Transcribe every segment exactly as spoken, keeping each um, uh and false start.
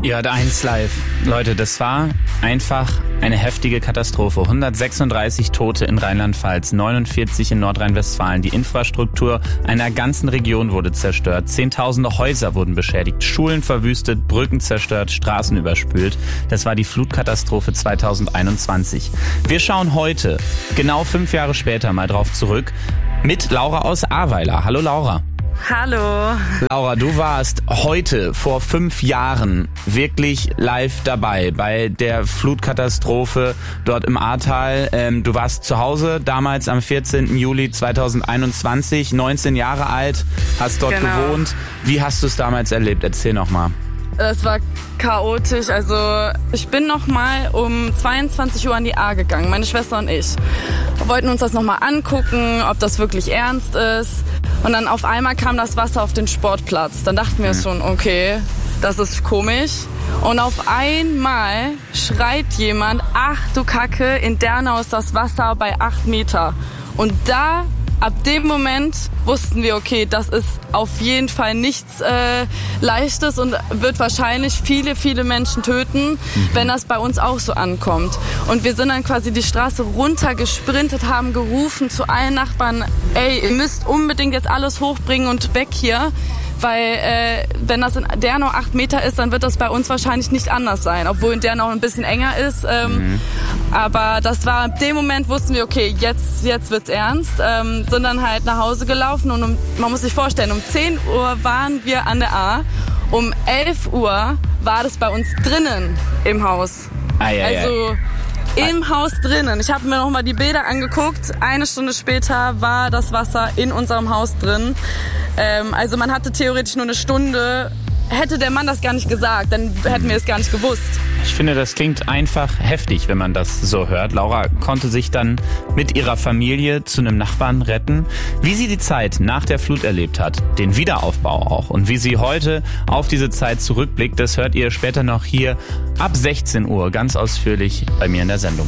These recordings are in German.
Ja, der eins live. Leute, das war einfach eine heftige Katastrophe. hundertsechsunddreißig Tote in Rheinland-Pfalz, neunundvierzig in Nordrhein-Westfalen. Die Infrastruktur einer ganzen Region wurde zerstört. Zehntausende Häuser wurden beschädigt, Schulen verwüstet, Brücken zerstört, Straßen überspült. Das war die Flutkatastrophe zweitausendeinundzwanzig. Wir schauen heute, genau fünf Jahre später, mal drauf zurück mit Laura aus Ahrweiler. Hallo Laura. Hallo. Laura, du warst heute vor fünf Jahren wirklich live dabei bei der Flutkatastrophe dort im Ahrtal. Ähm, du warst zu Hause damals am vierzehnten Juli zweitausendeinundzwanzig, neunzehn Jahre alt, hast dort genau. gewohnt. Wie hast du es damals erlebt? Erzähl noch mal. Es war chaotisch. Also ich bin noch mal um zweiundzwanzig Uhr an die Ahr gegangen, meine Schwester und ich. Wir wollten uns das noch mal angucken, ob das wirklich ernst ist. Und dann auf einmal kam das Wasser auf den Sportplatz. Dann dachten wir mhm. schon, okay, das ist komisch. Und auf einmal schreit jemand, ach du Kacke, in Dernau ist das Wasser bei acht Meter. Und da, ab dem Moment, wussten wir, okay, das ist auf jeden Fall nichts äh, Leichtes und wird wahrscheinlich viele, viele Menschen töten, mhm. wenn das bei uns auch so ankommt. Und wir sind dann quasi die Straße runter gesprintet, haben gerufen zu allen Nachbarn, ey, ihr müsst unbedingt jetzt alles hochbringen und weg hier. Weil äh, wenn das in Dernau acht Meter ist, dann wird das bei uns wahrscheinlich nicht anders sein. Obwohl in Dernau ein bisschen enger ist. Ähm, mhm. Aber das war, in dem Moment wussten wir, okay, jetzt, jetzt wird's ernst. Ähm, sind dann halt nach Hause gelaufen und um, man muss sich vorstellen, um zehn Uhr waren wir an der Ahr. Um elf Uhr war das bei uns drinnen im Haus. Ei, ei, also im Haus drinnen. Ich habe mir noch mal die Bilder angeguckt. Eine Stunde später war das Wasser in unserem Haus drin. Ähm, also man hatte theoretisch nur eine Stunde. Hätte der Mann das gar nicht gesagt, dann hätten wir es gar nicht gewusst. Ich finde, das klingt einfach heftig, wenn man das so hört. Laura konnte sich dann mit ihrer Familie zu einem Nachbarn retten. Wie sie die Zeit nach der Flut erlebt hat, den Wiederaufbau auch und wie sie heute auf diese Zeit zurückblickt, das hört ihr später noch hier ab sechzehn Uhr ganz ausführlich bei mir in der Sendung.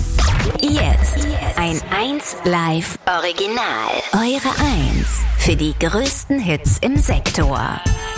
Jetzt ein eins Live Original. Eure eins für die größten Hits im Sektor.